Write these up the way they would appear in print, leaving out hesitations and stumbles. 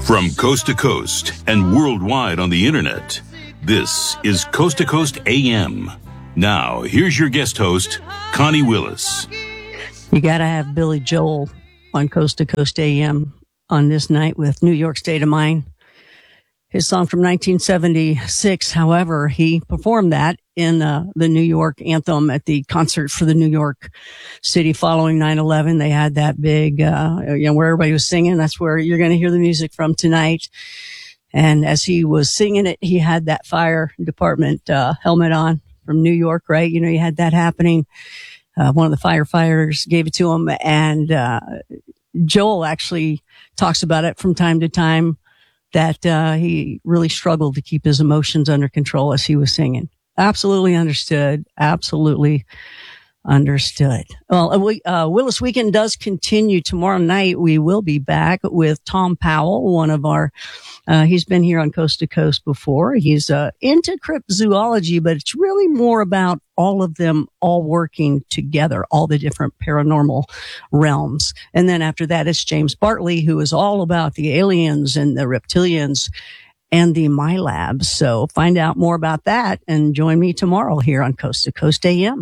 From coast to coast and worldwide on the internet, this is Coast to Coast AM. Now, here's your guest host, Connie Willis. You got to have Billy Joel on Coast to Coast AM on this night with New York State of Mind. His song from 1976, however, he performed that in the New York anthem at the concert for the New York City following 9/11. They had that big, where everybody was singing. That's where you're going to hear the music from tonight. And as he was singing it, he had that fire department helmet on from New York, right? You know, you had that happening. One of the firefighters gave it to him, and Joel actually talks about it from time to time, that he really struggled to keep his emotions under control as he was singing. Absolutely understood. Absolutely understood. Well, Willis Weekend does continue tomorrow night. We will be back with Tom Powell, one of our, he's been here on Coast to Coast before. He's into cryptozoology, but it's really more about all of them all working together, all the different paranormal realms. And then after that, it's James Bartley, who is all about the aliens and the reptilians and the MyLabs. So find out more about that and join me tomorrow here on Coast to Coast AM.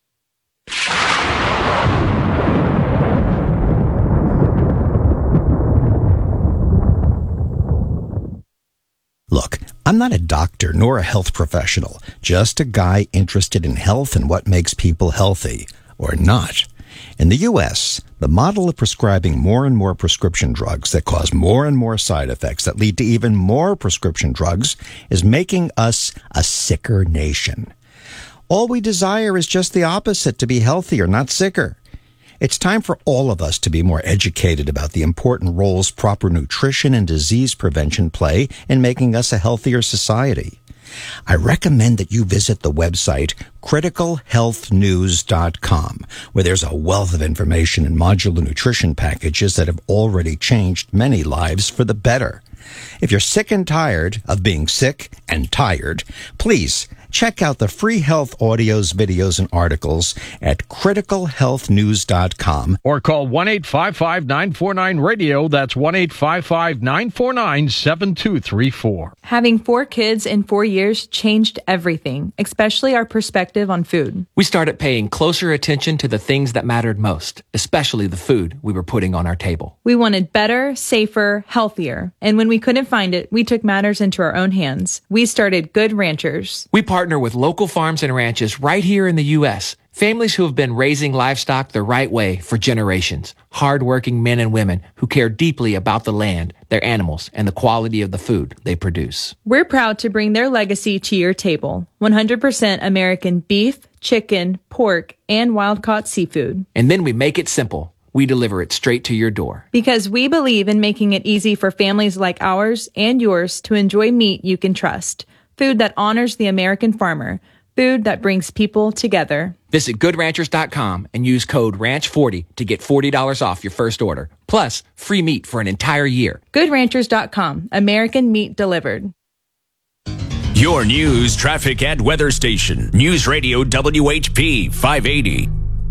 Look, I'm not a doctor nor a health professional, just a guy interested in health and what makes people healthy, or not. In the U.S., the model of prescribing more and more prescription drugs that cause more and more side effects that lead to even more prescription drugs is making us a sicker nation. All we desire is just the opposite, to be healthier, not sicker. It's time for all of us to be more educated about the important roles proper nutrition and disease prevention play in making us a healthier society. I recommend that you visit the website criticalhealthnews.com, where there's a wealth of information and modular nutrition packages that have already changed many lives for the better. If you're sick and tired of being sick and tired, please check out the free health audios, videos, and articles at criticalhealthnews.com. Or call 1-855-949-RADIO. That's 1-855-949-7234. Having 4 kids in 4 years changed everything, especially our perspective on food. We started paying closer attention to the things that mattered most, especially the food we were putting on our table. We wanted better, safer, healthier. And when we couldn't find it, we took matters into our own hands. We started Good Ranchers. We partner with local farms and ranches right here in the U.S., families who have been raising livestock the right way for generations, hardworking men and women who care deeply about the land, their animals, and the quality of the food they produce. We're proud to bring their legacy to your table. 100% American beef, chicken, pork, and wild-caught seafood. And then we make it simple. We deliver it straight to your door. Because we believe in making it easy for families like ours and yours to enjoy meat you can trust. Food that honors the American farmer. Food that brings people together. Visit GoodRanchers.com and use code RANCH40 to get $40 off your first order. Plus, free meat for an entire year. GoodRanchers.com. American meat delivered. Your news, traffic, and weather station. News Radio WHP 580.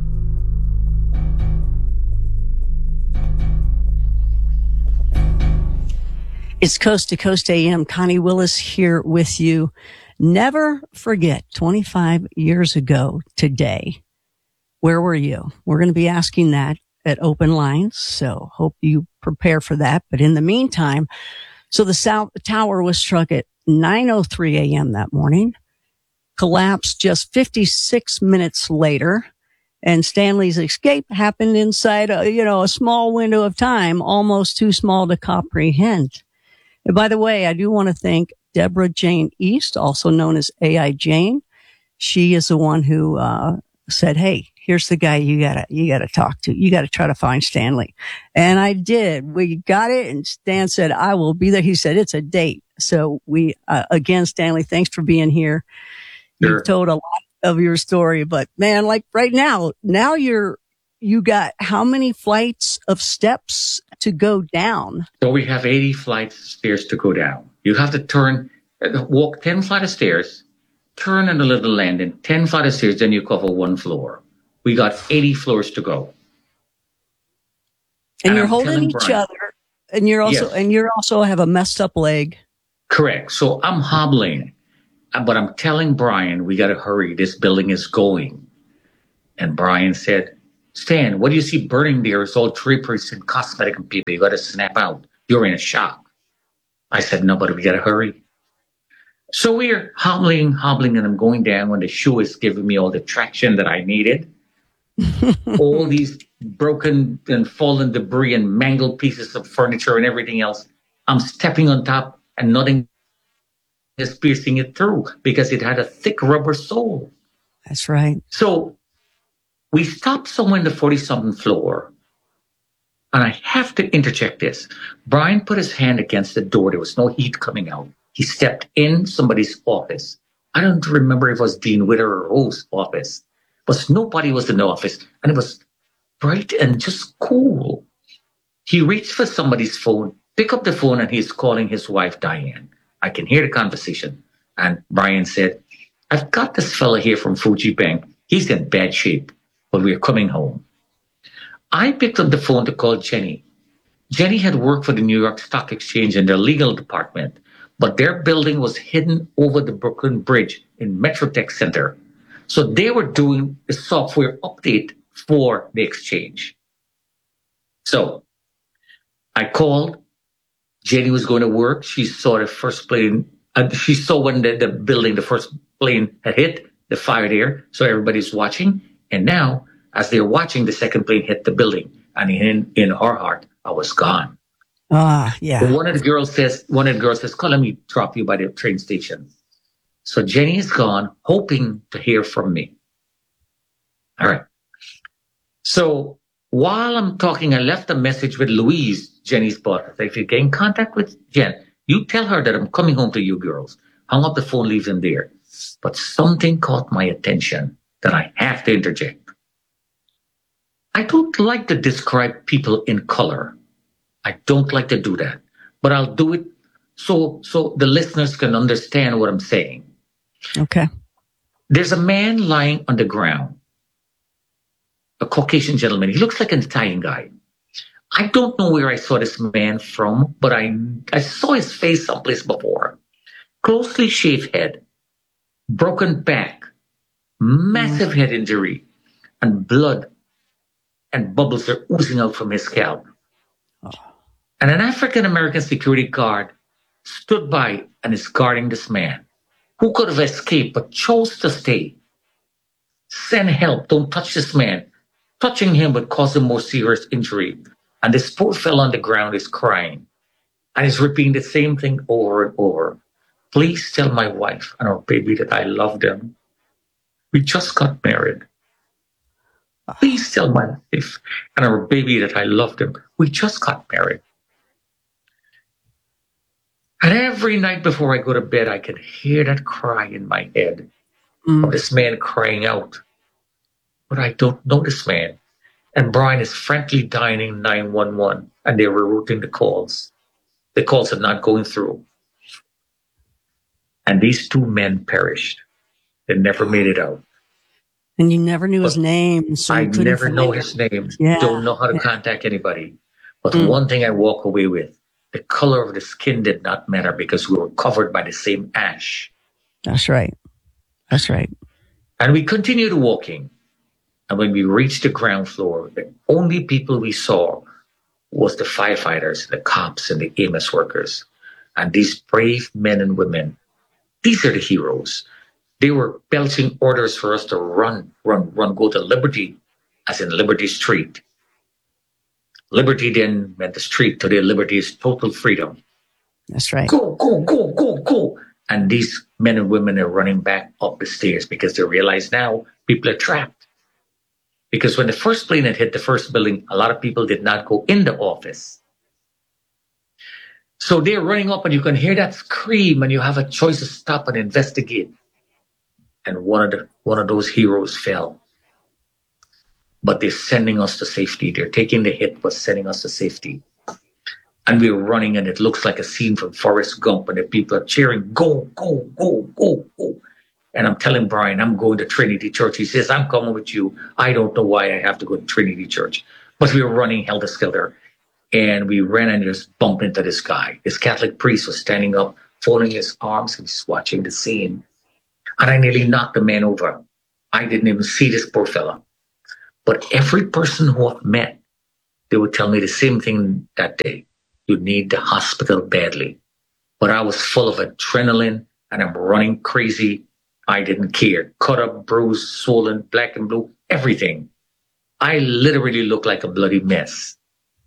It's Coast to Coast AM. Connie Willis here with you. Never forget, 25 years ago today, where were you? We're going to be asking that at Open Lines, so hope you prepare for that. But in the meantime, so the South Tower was struck at 9:03 a.m. that morning, collapsed just 56 minutes later, and Stanley's escape happened inside a small window of time, almost too small to comprehend. And by the way, I do want to thank Deborah Jane East, also known as AI Jane. She is the one who said, "Hey, here's the guy you gotta talk to. You gotta try to find Stanley." And I did. We got it, and Stan said, "I will be there." He said, "It's a date." So we again, Stanley, thanks for being here. Sure. You've told a lot of your story, but man, like right now you got how many flights of steps to go down? So we have 80 flights of stairs to go down. You have to walk 10 flights of stairs, turn on a little landing, 10 flights of stairs, then you cover 1 floor. We got 80 floors to go. And you're holding each other. And you're also, Yes. and you're also have a messed up leg. Correct. So I'm hobbling, but I'm telling Brian, we got to hurry. This building is going. And Brian said, Stan, what do you see burning there? It's all draperies and cosmetic and people. You got to snap out. You're in a shock. I said, no, but we got to hurry. So we're hobbling, and I'm going down when the shoe is giving me all the traction that I needed. All these broken and fallen debris and mangled pieces of furniture and everything else. I'm stepping on top and nothing is piercing it through because it had a thick rubber sole. That's right. So we stopped somewhere in the 40-something floor. And I have to interject this. Brian put his hand against the door. There was no heat coming out. He stepped in somebody's office. I don't remember if it was Dean Witter or Rose's office. But nobody was in the office. And it was bright and just cool. He reached for somebody's phone, picked up the phone, and he's calling his wife, Diane. I can hear the conversation. And Brian said, I've got this fella here from Fuji Bank. He's in bad shape, but we're coming home. I picked up the phone to call Jenny. Jenny had worked for the New York Stock Exchange in their legal department, but their building was hidden over the Brooklyn Bridge in Metrotech Center. So they were doing a software update for the exchange. So I called. Jenny was going to work. She saw the first plane. She saw when the building, the first plane had hit, the fire there. So everybody's watching. And now, as they're watching, the second plane hit the building. And in her heart, I was gone. Yeah. One of the girls says, "Call, let me drop you by the train station." So Jenny is gone, hoping to hear from me. All right. So while I'm talking, I left a message with Louise, Jenny's boss. I said, if you get in contact with Jen, you tell her that I'm coming home to you girls. Hung up the phone, leaves him there. But something caught my attention that I have to interject. I don't like to describe people in color. I don't like to do that. But I'll do it so the listeners can understand what I'm saying. Okay. There's a man lying on the ground, a Caucasian gentleman. He looks like an Italian guy. I don't know where I saw this man from, but I saw his face someplace before. Closely shaved head, broken back, massive head injury, and blood and bubbles are oozing out from his scalp. And an African-American security guard stood by and is guarding this man, who could have escaped but chose to stay. Send help. Don't touch this man. Touching him would cause him more serious injury. And this poor fellow on the ground is crying and is repeating the same thing over and over. Please tell my wife and our baby that I love them. We just got married. Please tell my wife and our baby that I love them. We just got married. And every night before I go to bed, I can hear that cry in my head of this man crying out. But I don't know this man. And Brian is frankly dialing 911, and they were routing the calls. The calls are not going through. And these two men perished. They never made it out. And you never knew his name. So I never know his name. Yeah. Don't know how to contact anybody. But one thing I walk away with, the color of the skin did not matter because we were covered by the same ash. That's right. That's right. And we continued walking. And when we reached the ground floor, the only people we saw was the firefighters, the cops, and the EMS workers. And these brave men and women, these are the heroes. They were belching orders for us to run, go to Liberty, as in Liberty Street. Liberty then meant the street. Today, Liberty is total freedom. That's right. Go, go, go, go, go. And these men and women are running back up the stairs because they realize now people are trapped. Because when the first plane had hit the first building, a lot of people did not go in the office. So they're running up and you can hear that scream and you have a choice to stop and investigate. And one of those heroes fell. But they're sending us to safety. They're taking the hit but sending us to safety. And we're running and it looks like a scene from Forrest Gump and the people are cheering, go, go, go, go, go. And I'm telling Brian, I'm going to Trinity Church. He says, I'm coming with you. I don't know why I have to go to Trinity Church. But we were running helter-skelter. And we ran and just bumped into this guy. This Catholic priest was standing up, folding his arms, and he's watching the scene. And I nearly knocked the man over. I didn't even see this poor fella. But every person who I've met, they would tell me the same thing that day. You need the hospital badly. But I was full of adrenaline and I'm running crazy. I didn't care. Cut up, bruised, swollen, black and blue, everything. I literally looked like a bloody mess.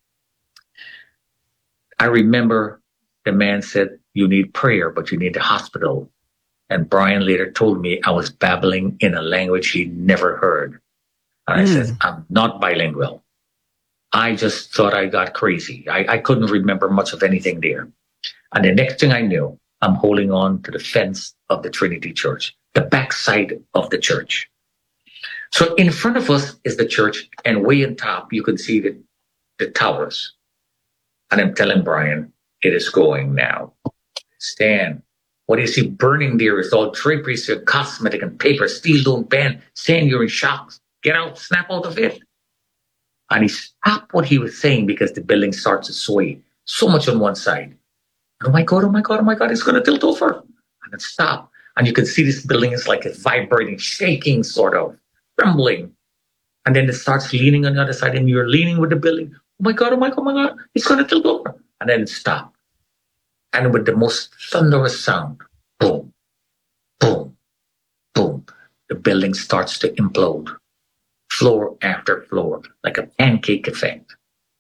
I remember the man said, you need prayer, but you need the hospital. And Brian later told me I was babbling in a language he never heard. And I said, I'm not bilingual. I just thought I got crazy. I couldn't remember much of anything there. And the next thing I knew, I'm holding on to the fence of the Trinity Church, the backside of the church. So in front of us is the church, and way on top, you can see the towers. And I'm telling Brian, it is going now. Stan, what you see burning there is all draperies and cosmetic and paper. Steel don't bend. Stan, you're in shock. Get out, snap out of it. And he stopped what he was saying because the building starts to sway so much on one side. Oh my God, oh my God, oh my God, it's going to tilt over. And it stopped. And you can see this building is like it's vibrating, shaking, sort of, trembling. And then it starts leaning on the other side, and you're leaning with the building. Oh my God, oh my God, oh my God, it's going to tilt over. And then it stopped. And with the most thunderous sound, boom, boom, boom, the building starts to implode. Floor after floor, like a pancake effect.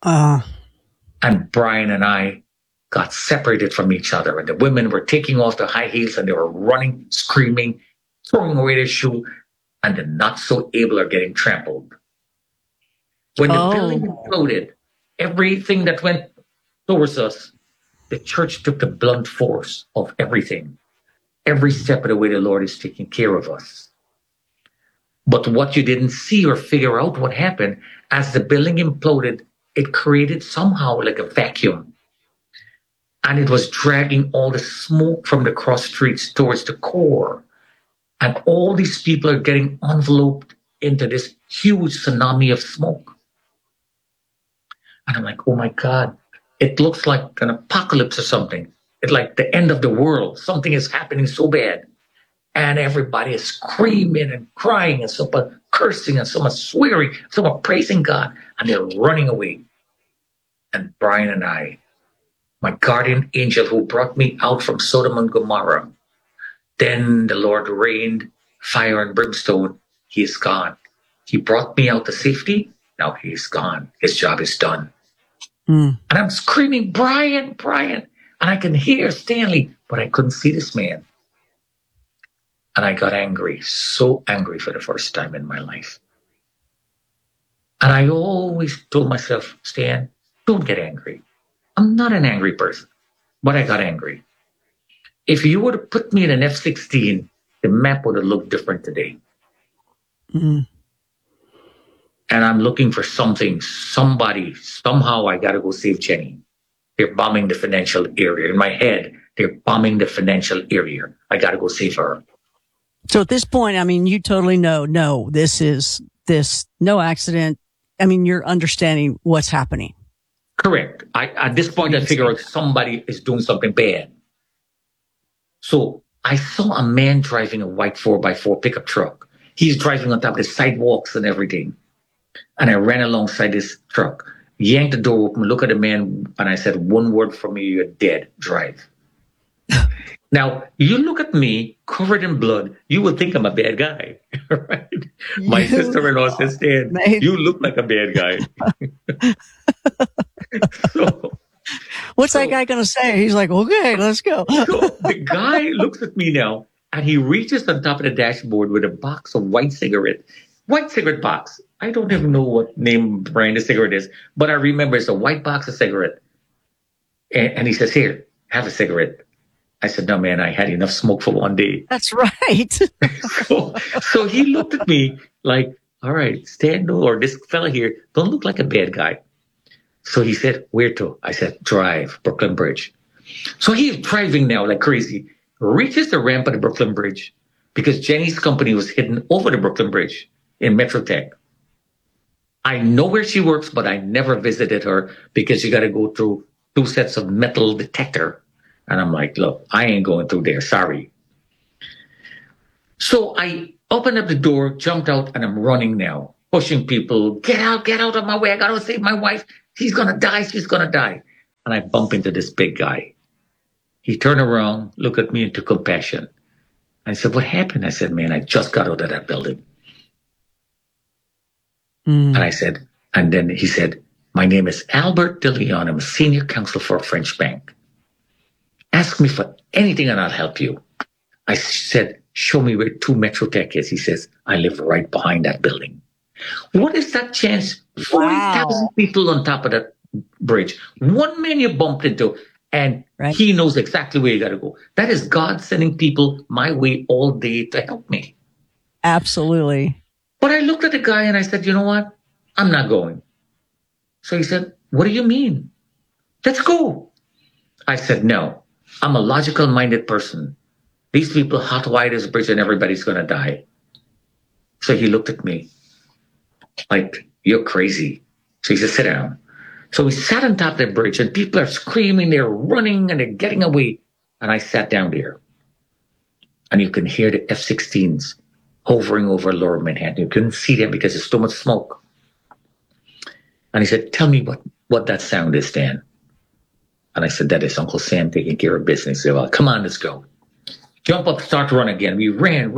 And Brian and I got separated from each other, and the women were taking off their high heels and they were running, screaming, throwing away their shoe, and the not so able are getting trampled. When the building imploded, everything that went towards us, the church took the blunt force of everything. Every step of the way, the Lord is taking care of us. But what you didn't see or figure out what happened, as the building imploded, it created somehow like a vacuum. And it was dragging all the smoke from the cross streets towards the core. And all these people are getting enveloped into this huge tsunami of smoke. And I'm like, oh my God, it looks like an apocalypse or something. It's like the end of the world. Something is happening so bad. And everybody is screaming and crying, and someone cursing, and someone swearing, someone praising God, and they're running away. And Brian and I, my guardian angel who brought me out from Sodom and Gomorrah, then the Lord rained fire and brimstone. He is gone. He brought me out to safety. Now he is gone. His job is done. And I'm screaming, Brian, Brian. And I can hear Stanley, but I couldn't see this man. And I got angry, so angry for the first time in my life. And I always told myself, Stan, don't get angry. I'm not an angry person, but I got angry. If you would have put me in an F-16, the map would have looked different today. And I'm looking for something, somebody, somehow I got to go save Jenny. They're bombing the financial area. In my head, they're bombing the financial area. I got to go save her. So at this point, I mean, you totally know, no, no accident. I mean, you're understanding what's happening. Correct. At this point, I figure out somebody is doing something bad. So I saw a man driving a white 4x4 pickup truck. He's driving on top of the sidewalks and everything. And I ran alongside this truck, yanked the door open, look at the man, and I said, one word from you, you're dead. Drive. Now, you look at me covered in blood, you would think I'm a bad guy, right? My sister-in-law says, Stan, you look like a bad guy. What's that guy going to say? He's like, okay, let's go. So the guy looks at me now, and he reaches on top of the dashboard with a box of white cigarette box. I don't even know what name brand the cigarette is, but I remember it's a white box of cigarette. And he says, here, have a cigarette. I said, no, man, I had enough smoke for one day. That's right. so he looked at me like, all right, Stan, or this fella here, don't look like a bad guy. So he said, where to? I said, drive, Brooklyn Bridge. So he's driving now like crazy, reaches the ramp of the Brooklyn Bridge because Jenny's company was hidden over the Brooklyn Bridge in Metrotech. I know where she works, but I never visited her because you got to go through 2 sets of metal detector. And I'm like, look, I ain't going through there. Sorry. So I opened up the door, jumped out, and I'm running now, pushing people. Get out of my way. I got to save my wife. She's going to die. She's going to die. And I bump into this big guy. He turned around, looked at me, and took compassion. I said, what happened? I said, man, I just got out of that building. And I said, and then he said, my name is Albert De Leon. I'm a senior counsel for a French bank. Ask me for anything and I'll help you. I said, show me where 2 Metrotech is. He says, I live right behind that building. What is that chance? 40,000 people on top of that bridge. One man you bumped into, and he knows exactly where you got to go. That is God sending people my way all day to help me. Absolutely. But I looked at the guy and I said, you know what? I'm not going. So he said, what do you mean? Let's go. I said, no, I'm a logical-minded person. These people hot-wire this bridge and everybody's going to die. So he looked at me like, you're crazy. So he said, sit down. So we sat on top of the bridge and people are screaming, they're running and they're getting away. And I sat down there. And you can hear the F-16s hovering over Lower Manhattan. You couldn't see them because there's so much smoke. And he said, tell me what that sound is, Dan. And I said, that is Uncle Sam taking care of business. He said, well, come on, let's go. Jump up, start to run again. We ran.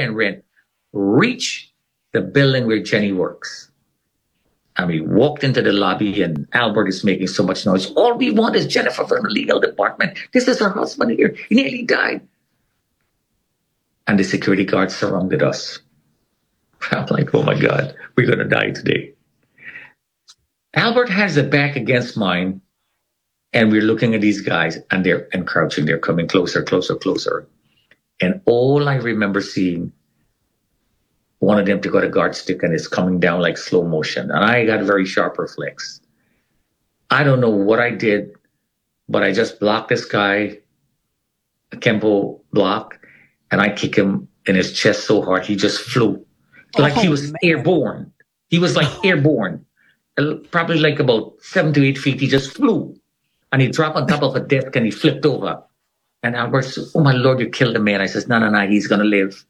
Reach the building where Jenny works. And we walked into the lobby and Albert is making so much noise. All we want is Jennifer from the legal department. This is her husband here. He nearly died. And the security guards surrounded us. I'm like, oh my God, we're going to die today. Albert has the back against mine. And we're looking at these guys and they're encroaching. They're coming closer. And all I remember seeing, one of them took out a guard stick and it's coming down like slow motion. And I got very sharp reflex. I don't know what I did, but I just blocked this guy, a Kempo block, and I kicked him in his chest so hard he just flew. Like he was airborne. He was like airborne. Probably like about 7 to 8 feet. He just flew. And he dropped on top of a desk and he flipped over. And Albert said, oh my Lord, you killed the man. I says, no, he's going to live.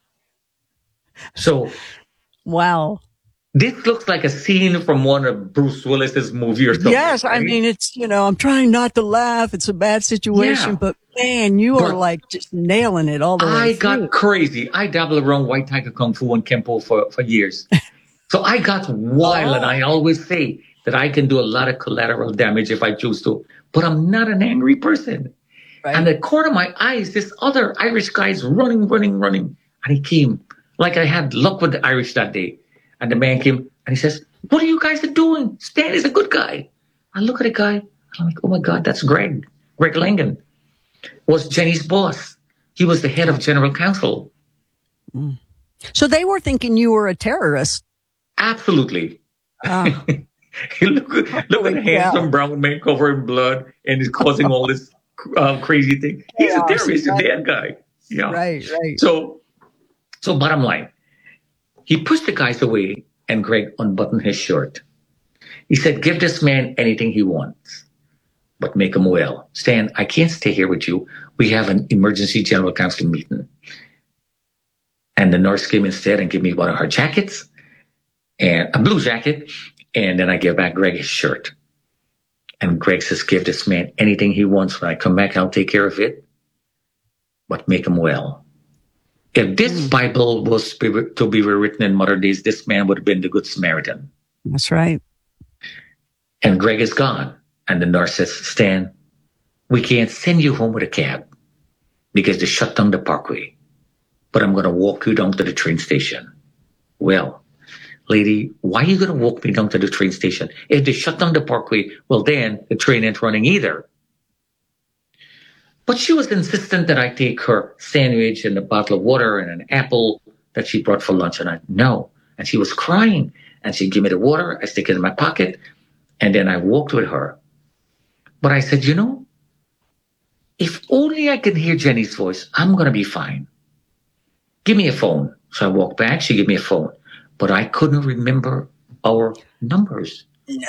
So. Wow. This looks like a scene from one of Bruce Willis's movie or something. Yes, right? I mean, it's, I'm trying not to laugh. It's a bad situation, but man, you are like just nailing it all the way I through. got crazy. I dabbled around White Tiger Kung Fu and Kempo for years. So I got wild, and I always say that I can do a lot of collateral damage if I choose to, but I'm not an angry person. Right. And the corner of my eyes, this other Irish guy is running. And he came like I had luck with the Irish that day. And the man came and he says, what are you guys doing? Stan is a good guy. I look at the guy. I'm like, oh my God, that's Greg. Greg Langan was Jenny's boss. He was the head of general counsel. So they were thinking you were a terrorist. Absolutely. Look at the handsome brown man covered in blood and is causing all this crazy thing. He's a terrorist, he's a bad guy. Yeah. Right. So bottom line, he pushed the guys away and Greg unbuttoned his shirt. He said, give this man anything he wants, but make him well. Stan, I can't stay here with you. We have an emergency general counsel meeting. And the nurse came instead and gave me one of her jackets and a blue jacket. And then I gave back Greg his shirt. And Greg says, give this man anything he wants. When I come back, I'll take care of it, but make him well. If this Bible was to be rewritten in modern days, this man would have been the Good Samaritan. That's right. And Greg is gone. And the nurse says, Stan, we can't send you home with a cab because they shut down the parkway. But I'm going to walk you down to the train station. Well, lady, why are you going to walk me down to the train station? If they shut down the parkway, well, then the train ain't running either. But she was insistent that I take her sandwich and a bottle of water and an apple that she brought for lunch. And I, no. And she was crying. And she gave me the water. I stick it in my pocket. And then I walked with her. But I said, if only I can hear Jenny's voice, I'm going to be fine. Give me a phone. So I walked back. She gave me a phone. But I couldn't remember our numbers.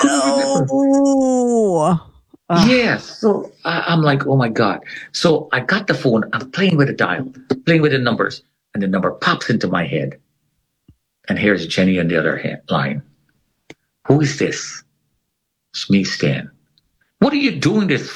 No. Yes. So I'm like, oh my God. So I got the phone. I'm playing with the dial, playing with the numbers, and the number pops into my head. And here's Jenny on the other line. Who is this? It's me, Stan. What are you doing this